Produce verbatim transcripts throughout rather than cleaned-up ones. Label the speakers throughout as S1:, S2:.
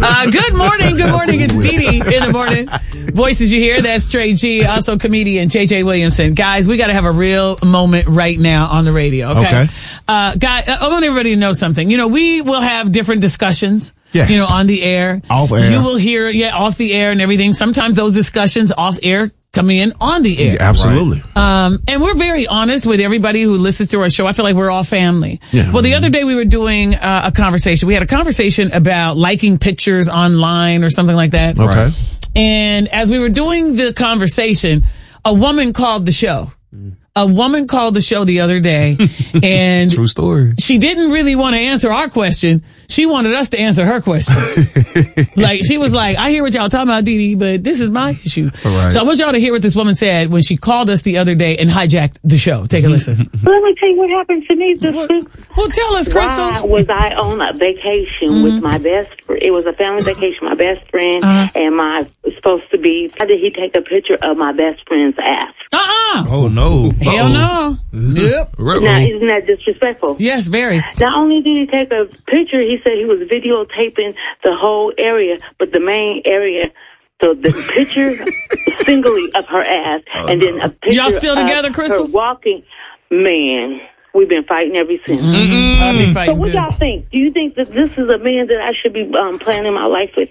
S1: Uh, good morning. Good morning. It's Dee Dee in the morning. Voices you hear, that's Trey G, also comedian J J Williamson. Guys, we got to have a real moment right now on the radio, okay?
S2: Okay.
S1: Uh, guy, I want everybody to know something. You know, we will have different discussions.
S2: Yes.
S1: You know, on the air.
S2: Off air.
S1: You will hear, yeah, off the air and everything. Sometimes those discussions off air come in on the air.
S2: Yeah, absolutely.
S1: Um, and we're very honest with everybody who listens to our show. I feel like we're all family.
S2: Yeah.
S1: Well, the other day we were doing uh, a conversation. We had a conversation about liking pictures online or something like that.
S2: Okay.
S1: And as we were doing the conversation, a woman called the show. A woman called the show the other day, and
S3: True story.
S1: she didn't really want to answer our question. She wanted us to answer her question. Like, she was like, I hear what y'all talking about, Dee Dee, but this is my issue.
S3: Right.
S1: So I want y'all to hear what this woman said when she called us the other day and hijacked the show. Take a listen.
S4: Let me tell you what happened to me this week.
S1: Well, tell us,
S4: Why
S1: Crystal.
S4: was I on a vacation
S1: Mm-hmm.
S4: with my best friend? It was a family vacation, my best friend
S1: Uh-huh.
S4: and my supposed to be. How did he take a picture of my best friend's ass?
S1: Uh-uh.
S3: Oh, no.
S1: Hell no. Yep.
S4: Now, isn't that disrespectful?
S1: Yes, very.
S4: Not only did he take a picture, he said he was videotaping the whole area, but the main area. So the picture singly of her ass, and then a picture
S1: Y'all still together,
S4: of
S1: Crystal?
S4: her walking. Man, we've been fighting ever since.
S1: I'll be
S4: So
S1: fighting
S4: what
S1: too.
S4: y'all think? Do you think that this is a man that I should be um, planning my life with?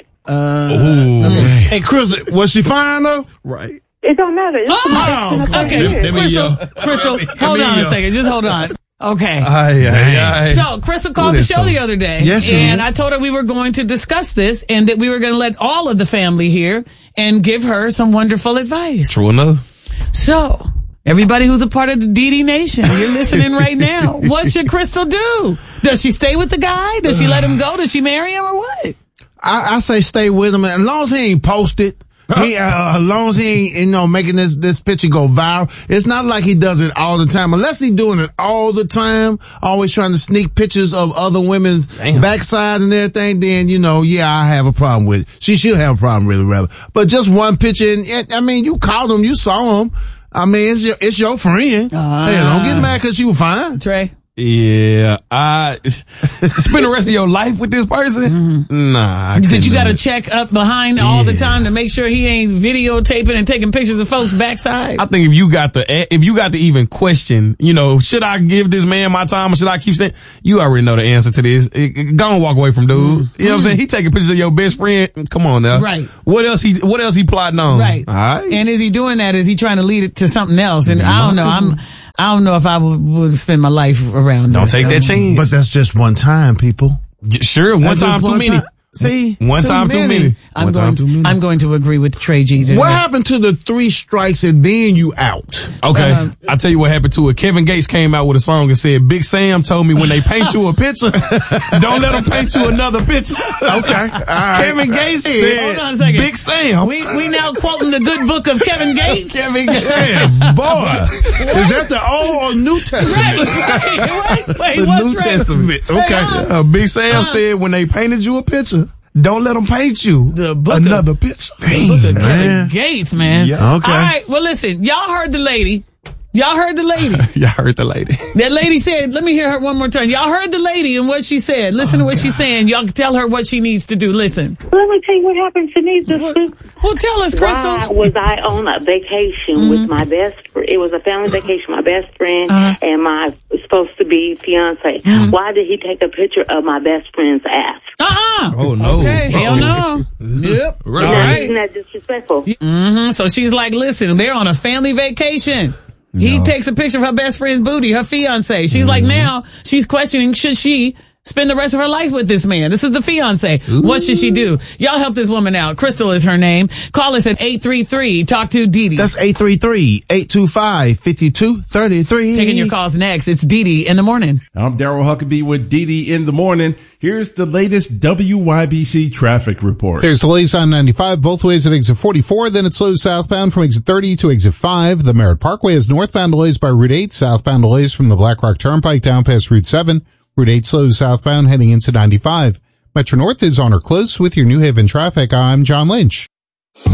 S1: Hey,
S2: Chris, was she fine though?
S3: Right.
S4: It don't matter. It's
S1: Oh,
S4: the
S1: okay.
S4: okay.
S3: Let me,
S1: Crystal,
S3: uh,
S1: Crystal, hold on a second. Just hold on. Okay.
S3: Aye, aye, aye.
S1: So, Crystal called
S3: Who
S1: the
S3: this
S1: show
S3: to?
S1: the other day,
S2: Yes, she
S1: and
S2: did.
S1: I told her we were going to discuss this and that we were going to let all of the family hear and give her some wonderful advice.
S3: True enough.
S1: So, everybody who's a part of the Dee Dee Nation, you're listening right now. What should Crystal do? Does she stay with the guy? Does she let him go? Does she marry him or what?
S2: I, I say stay with him as long as he ain't posted. He, uh, as long as he ain't, you know, making this, this picture go viral. It's not like he does it all the time. Unless he's doing it all the time, always trying to sneak pictures of other women's
S3: Damn.
S2: backside and everything, then, you know, yeah, I have a problem with it. She should have a problem really, rather. But just one picture, and, and I mean, you called him, you saw him. I mean, it's your, it's your friend.
S1: Ah.
S2: Hey, don't get mad because you were fine.
S1: Trey?
S3: Yeah, I spend the rest of your life with this person? Nah. I
S1: Did
S3: couldn't
S1: you
S3: do
S1: got to
S3: it.
S1: check up behind all the
S3: Yeah.
S1: time to make sure he ain't videotaping and taking pictures of folks' backside?
S3: I think if you got the, if you got to even question, you know, should I give this man my time or should I keep staying? You already know the answer to this. Eh, eh, Go and walk away from dude. You know what I'm saying? He taking pictures of your best friend. Come on now.
S1: Right.
S3: What else he, what else he plotting on?
S1: Right.
S3: All right.
S1: And is he doing that? Is he trying to lead it to something else? And I don't know. I'm, I don't know if I would, would spend my life around
S3: Don't
S1: this.
S3: take that chance.
S2: But that's just one time, people.
S3: J- Sure, one
S2: That's
S3: time
S2: just
S3: too
S2: one
S3: many.
S2: time. See?
S3: One
S2: Too
S3: time too
S2: many.
S3: many.
S1: I'm
S3: One
S1: going,
S3: time too many.
S1: I'm going to agree with Trey G. today.
S2: What happened to the three strikes and then you out?
S3: Okay,
S1: Um,
S3: I'll tell you what happened to it. Kevin Gates came out with a song and said, Big Sam told me when they paint you a picture, don't let them paint you another picture.
S2: Okay. All right.
S3: Kevin Gates
S1: Hold
S3: said,
S1: on a second.
S3: Big Sam.
S1: We we now quoting the good book of Kevin Gates.
S3: Kevin Gates.
S2: Yes, boy. Is that the Old or New Testament?
S1: Right, wait, wait, wait,
S3: The
S1: what,
S3: New
S1: Trey?
S3: Testament.
S1: Trey,
S3: Okay.
S1: huh?
S3: Uh, Big Sam said when they painted you a picture, don't let them paint you
S1: The book of-
S3: another picture.
S1: The book of
S2: Man.
S1: Kevin Gates, man.
S3: Yeah.
S2: Okay.
S1: All right, well, listen, y'all heard the lady. Y'all heard the lady.
S3: Y'all heard the lady.
S1: That lady said, let me hear her one more time. Y'all heard the lady and what she said. Listen to what she's saying. Y'all tell her what she needs to do. Listen.
S4: Let me tell you what happened to me this
S1: Well,
S4: week.
S1: well tell us,
S4: Why
S1: Crystal.
S4: was I on a vacation with my best friend? It was a family vacation, my best friend
S1: Uh-huh.
S4: and my supposed to be fiance. Why did he take a picture of my best friend's ass?
S1: Uh-uh.
S3: Oh, no.
S1: Okay, hell no. Yep. All
S3: Right.
S4: Now,
S1: right.
S4: isn't that disrespectful?
S1: Mm-hmm. So she's like, listen, they're on a family vacation. He takes a picture of her best friend's booty, her fiance. She's like, now she's questioning, should she spend the rest of her life with this man? This is the fiance. What should she do? Y'all help this woman out. Crystal is her name. Call us at eight three three, talk to Dee Dee.
S2: That's eight three three, eight two five, five two three three.
S1: Taking your calls next. It's Dee Dee in the morning.
S5: I'm Daryl Huckabee with Dee Dee in the morning. Here's the latest W Y B C traffic report.
S6: There's delays on ninety-five, both ways at exit forty-four. Then it slows southbound from exit thirty to exit five. The Merritt Parkway is northbound delays by Route eight, southbound delays from the Black Rock Turnpike down past Route seven. Route eight slows southbound heading into ninety-five. Metro North is on or close with your New Haven traffic. I'm John Lynch.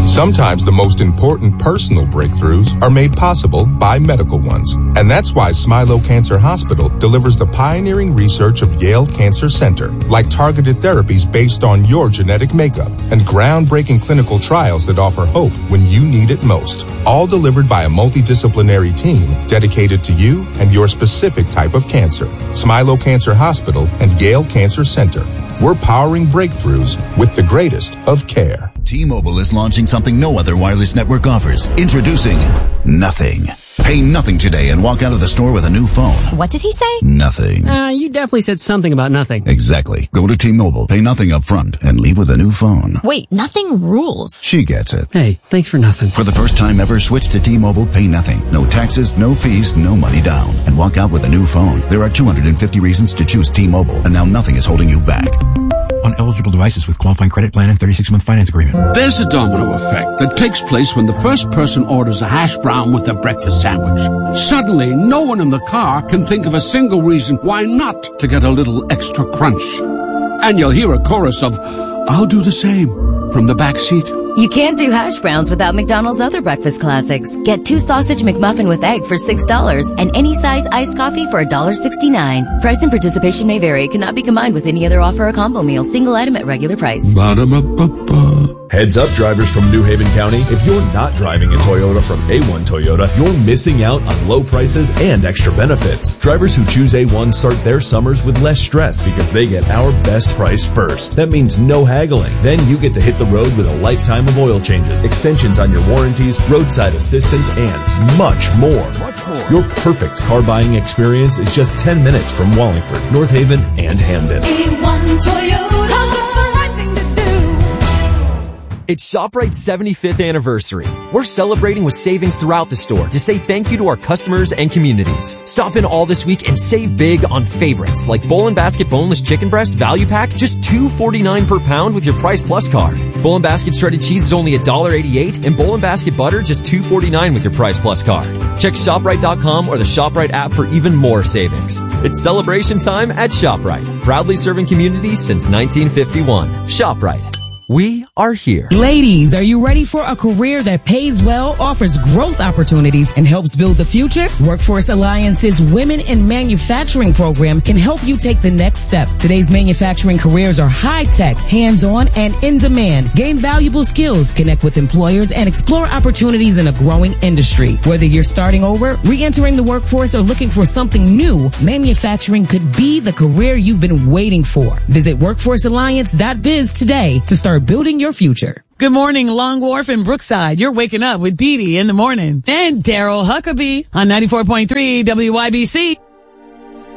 S7: Sometimes the most important personal breakthroughs are made possible by medical ones. And that's why Smilow Cancer Hospital delivers the pioneering research of Yale Cancer Center, like targeted therapies based on your genetic makeup and groundbreaking clinical trials that offer hope when you need it most. All delivered by a multidisciplinary team dedicated to you and your specific type of cancer. Smilow Cancer Hospital and Yale Cancer Center. We're powering breakthroughs with the greatest of care.
S8: T-Mobile is launching something no other wireless network offers. Introducing Nothing. Pay nothing today and walk out of the store with a new phone.
S9: What did he say?
S8: Nothing.
S9: Uh, you definitely said something about nothing.
S8: Exactly. Go to T-Mobile, pay nothing up front, and leave with a new phone.
S9: Wait, nothing rules.
S8: She gets it.
S9: Hey, thanks for nothing.
S8: For the first time ever, switch to T-Mobile, pay nothing. No taxes, no fees, no money down. And walk out with a new phone. There are two hundred fifty reasons to choose T-Mobile, and now nothing is holding you back.
S10: On eligible devices with qualifying credit plan and thirty-six month finance agreement.
S11: There's a domino effect that takes place when the first person orders a hash brown with their breakfast sandwich. Suddenly, no one in the car can think of a single reason why not to get a little extra crunch. And you'll hear a chorus of, "I'll do the same," from the back seat.
S12: You can't do hash browns without McDonald's other breakfast classics. Get two sausage McMuffin with egg for six dollars and any size iced coffee for one dollar sixty-nine. Price and participation may vary. Cannot be combined with any other offer or combo meal. Single item at regular price.
S11: Ba-da-ba-ba-ba.
S13: Heads up, drivers from New Haven County. If you're not driving a Toyota from A one Toyota, you're missing out on low prices and extra benefits. Drivers who choose A one start their summers with less stress because they get our best price first. That means no haggling. Then you get to hit the road with a lifetime of oil changes, extensions on your warranties, roadside assistance, and much more. Much more. Your perfect car buying experience is just ten minutes from Wallingford, North Haven, and Hamden.
S14: A one Toyota, 'cause it's the right thing to do.
S15: It's ShopRite's seventy-fifth anniversary. We're celebrating with savings throughout the store to say thank you to our customers and communities. Stop in all this week and save big on favorites like Bowl and Basket Boneless Chicken Breast Value Pack, just two forty-nine per pound with your Price Plus card. Bowl and Basket Shredded Cheese is only one dollar eighty-eight, and Bowl and Basket Butter just two forty-nine with your Price Plus card. Check ShopRite dot com or the ShopRite app for even more savings. It's celebration time at ShopRite. Proudly serving communities since nineteen fifty-one. ShopRite. We are here.
S1: Ladies, are you ready for a career that pays well, offers growth opportunities, and helps build the future? Workforce Alliance's Women in Manufacturing program can help you take the next step. Today's manufacturing careers are high-tech, hands-on, and in demand. Gain valuable skills, connect with employers, and explore opportunities in a growing industry. Whether you're starting over, re-entering the workforce, or looking for something new, manufacturing could be the career you've been waiting for. Visit workforce alliance dot biz today to start building your future. Good morning, Long Wharf and Brookside. You're waking up with Dee Dee in the morning. And Daryl Huckabee on ninety-four point three W Y B C.